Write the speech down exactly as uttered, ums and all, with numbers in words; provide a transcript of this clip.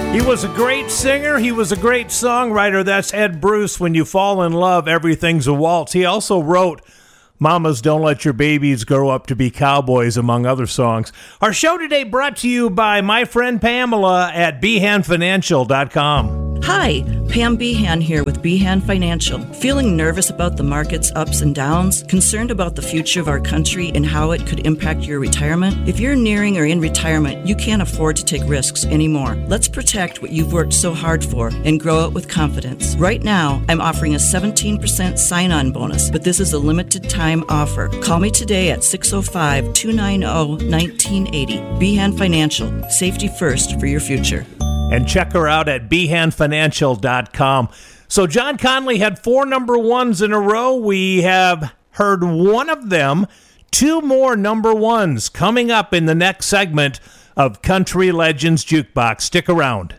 He was a great singer. He was a great songwriter. That's Ed Bruce. When you fall in love, everything's a waltz. He also wrote Mamas Don't Let Your Babies Grow Up to Be Cowboys, among other songs. Our show today brought to you by my friend Pamela at behan financial dot com. Hi, Pam Behan here with Behan Financial. Feeling nervous about the market's ups and downs? Concerned about the future of our country and how it could impact your retirement? If you're nearing or in retirement, you can't afford to take risks anymore. Let's protect what you've worked so hard for and grow it with confidence. Right now, I'm offering a seventeen percent sign-on bonus, but this is a limited time offer. Call me today at six oh five, two nine oh, one nine eight oh. Behan Financial. Safety first for your future. And check her out at behan financial dot com. So John Conley had four number ones in a row. We have heard one of them. Two more number ones coming up in the next segment of Country Legends Jukebox. Stick around.